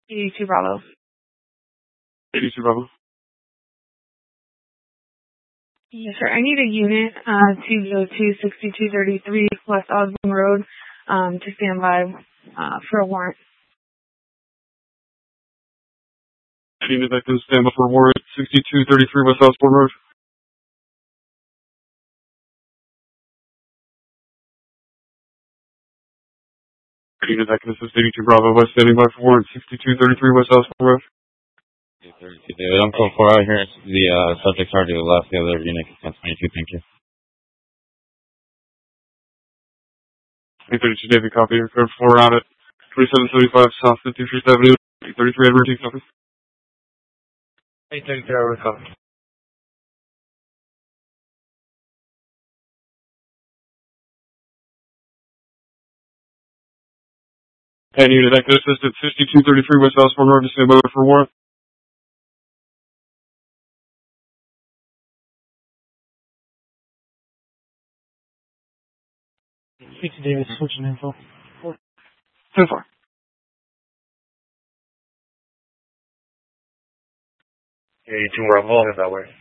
82 Bravo. 82 Bravo. Yes, sir. I need a unit to go to 6233 West Osborne Road to stand by for a warrant. Any detectives stand by for a warrant, 6233 West Osborne Road. Any detectives, 82 Bravo West, standing by for warrant, 6233 West Osborne Road. 32 David, I'm code 4 out here. The subject's already left the other unit. That's 22, thank you. 32 David, copy. Code 4 out at 2775 South 53rd Avenue, 33 Edward T. Copy. 833 Edward, copy. And unit active assistant 6233 West Osborne Road to stand by for warrant. David, switching info. 10-4. Yeah, 2 Bravo, I'll get that way.